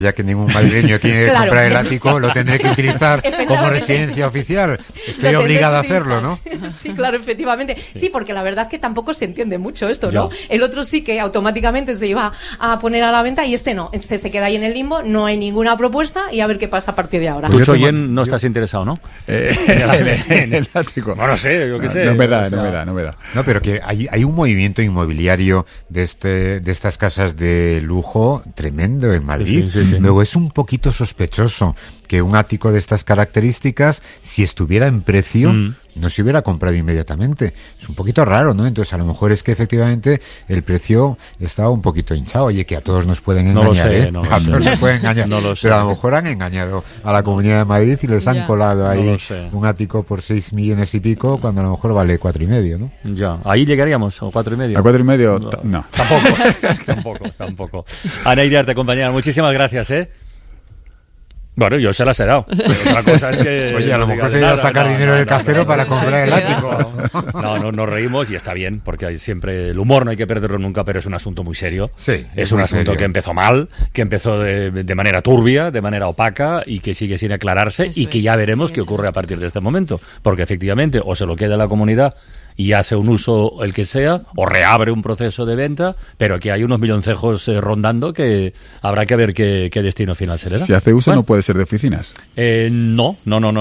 Ya que ningún madrileño quiere comprar el ático, lo tendré que utilizar como residencia oficial. Estoy obligado a hacerlo, ¿no? Sí, claro, efectivamente. Sí, porque la verdad que tampoco se entiende mucho esto, ¿no? El otro sí que automáticamente se iba a poner a la venta y este no. Este se queda ahí en el limbo, no hay ninguna propuesta y a ver qué pasa a partir de ahora. Tú, Soyen, no estás interesado, ¿no? En el ático. No lo sé, yo qué sé. No me da. No, pero que hay un movimiento inmobiliario de estas casas de lujo tremendo en Madrid. Sí. Luego es un poquito sospechoso que un ático de estas características, si estuviera en precio, no se hubiera comprado inmediatamente. Es un poquito raro, ¿no? Entonces a lo mejor es que efectivamente el precio estaba un poquito hinchado. Oye, que a todos nos pueden engañar, No a todos nos pueden engañar. No lo sé. Pero a lo mejor han engañado a la Comunidad de Madrid y les han colado ahí un ático por 6 millones y pico, cuando a lo mejor vale 4,5, ¿no? Ya, ahí llegaríamos, o 4,5. ¿A 4,5? No. Tampoco. Ana Iriarte, compañera, muchísimas gracias, ¿eh? Bueno, yo se las he dado. Pero otra cosa es que... Oye, a lo mejor se iba a sacar dinero del cajero para comprar el ático. No, nos reímos y está bien, porque hay siempre... El humor no hay que perderlo nunca, pero es un asunto muy serio. Sí, es un asunto que empezó mal, que empezó de manera turbia, de manera opaca, y que sigue sin aclararse, y que ya veremos qué ocurre a partir de este momento. Porque efectivamente, o se lo queda la comunidad y hace un uso el que sea, o reabre un proceso de venta, pero aquí hay unos milloncejos rondando que habrá que ver qué destino final se le da. Si hace uso, no puede ser de oficinas. No.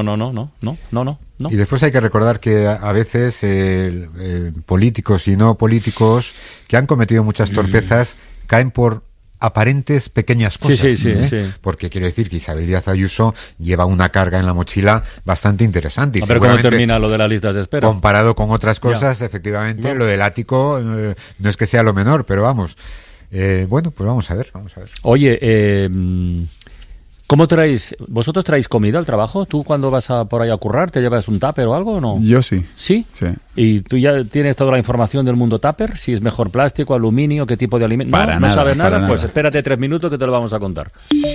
Y después hay que recordar que a veces políticos y no políticos que han cometido muchas torpezas caen por aparentes pequeñas cosas. Sí. Porque quiero decir que Isabel Díaz Ayuso lleva una carga en la mochila bastante interesante. Y a ver cuándo termina lo de las listas de espera. Comparado con otras cosas, efectivamente, lo del ático no es que sea lo menor, pero vamos. Bueno, pues vamos a ver. Oye, ¿cómo traéis? ¿Vosotros traéis comida al trabajo? ¿Tú cuando vas por ahí a currar te llevas un tupper o algo o no? Yo sí. ¿Sí? Sí. ¿Y tú ya tienes toda la información del mundo tupper? Si es mejor plástico, aluminio, qué tipo de alimento. ¿No sabes nada? Pues espérate 3 minutos que te lo vamos a contar.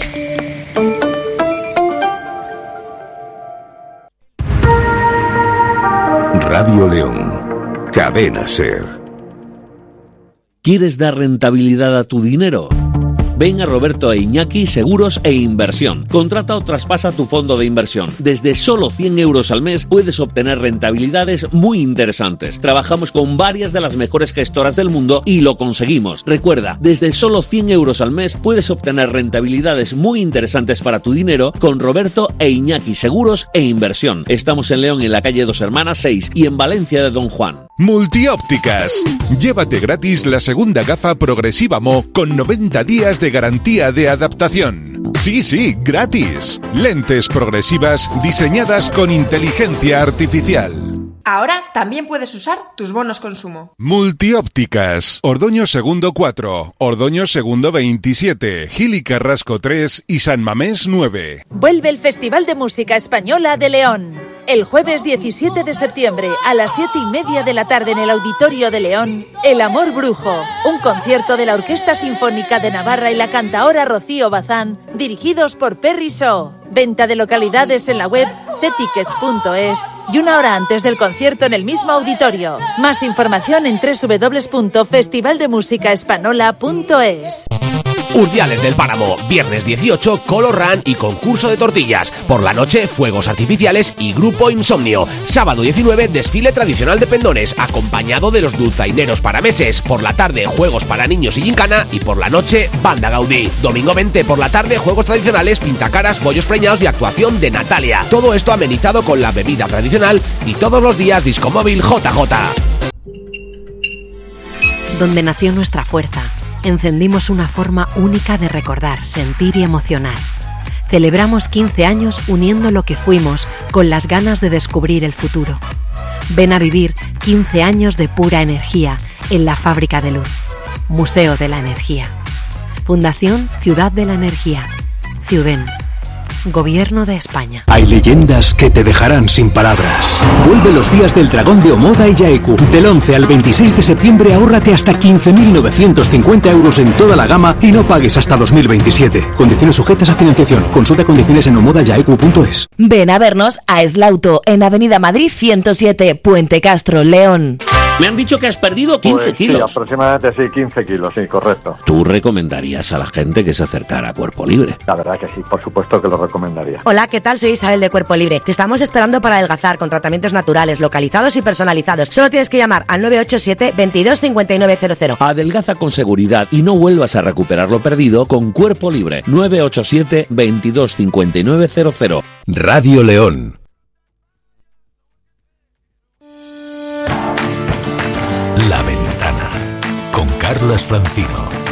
Radio León, Cadena SER. ¿Quieres dar rentabilidad a tu dinero? Ven a Roberto e Iñaki Seguros e Inversión. Contrata o traspasa tu fondo de inversión. Desde solo 100 euros al mes puedes obtener rentabilidades muy interesantes. Trabajamos con varias de las mejores gestoras del mundo y lo conseguimos. Recuerda, desde solo 100 euros al mes puedes obtener rentabilidades muy interesantes para tu dinero con Roberto e Iñaki Seguros e Inversión. Estamos en León, en la calle Dos Hermanas 6 y en Valencia de Don Juan. Multiópticas. Llévate gratis la segunda gafa progresiva Mo con 90 días de garantía de adaptación. Sí, gratis. Lentes progresivas diseñadas con inteligencia artificial. Ahora también puedes usar tus bonos consumo. Multiópticas. Ordoño Segundo 4, Ordoño Segundo 27, Gil y Carrasco 3 y San Mamés 9. Vuelve el Festival de Música Española de León. El jueves 17 de septiembre a las 7:30 de la tarde en el Auditorio de León, El Amor Brujo, un concierto de la Orquesta Sinfónica de Navarra y la cantaora Rocío Bazán, dirigidos por Perry Shaw. Venta de localidades en la web ctickets.es y 1 hora antes del concierto en el mismo auditorio. Más información en www.festivaldemusicaespanola.es. Urdiales del Páramo, viernes 18, Color Run y concurso de tortillas. Por la noche, fuegos artificiales y grupo Insomnio. Sábado 19, desfile tradicional de pendones, acompañado de los dulzaineros parameses. Por la tarde, juegos para niños y gincana. Y por la noche, banda Gaudí. Domingo 20, por la tarde, juegos tradicionales, pintacaras, bollos preñados y actuación de Natalia. Todo esto amenizado con la bebida tradicional y todos los días Discomóvil JJ. Donde nació nuestra fuerza, encendimos una forma única de recordar, sentir y emocionar. Celebramos 15 años uniendo lo que fuimos con las ganas de descubrir el futuro. Ven a vivir 15 años de pura energía en la Fábrica de Luz. Museo de la Energía. Fundación Ciudad de la Energía. Ciuden. Gobierno de España. Hay leyendas que te dejarán sin palabras. Vuelve los días del dragón de Omoda y Yaeku. Del 11 al 26 de septiembre ahórrate hasta 15.950 euros en toda la gama y no pagues hasta 2027. Condiciones sujetas a financiación. Consulta condiciones en omodayaeku.es. Ven a vernos a Eslauto en Avenida Madrid 107, Puente Castro, León. Me han dicho que has perdido 15 kilos. Sí, aproximadamente sí, 15 kilos, sí, correcto. ¿Tú recomendarías a la gente que se acercara a Cuerpo Libre? La verdad que sí, por supuesto que lo recomendaría. Hola, ¿qué tal? Soy Isabel de Cuerpo Libre. Te estamos esperando para adelgazar con tratamientos naturales, localizados y personalizados. Solo tienes que llamar al 987 22 5900. Adelgaza con seguridad y no vuelvas a recuperar lo perdido con Cuerpo Libre. 987 22 5900. Radio León. La Ventana con Carlos Francino.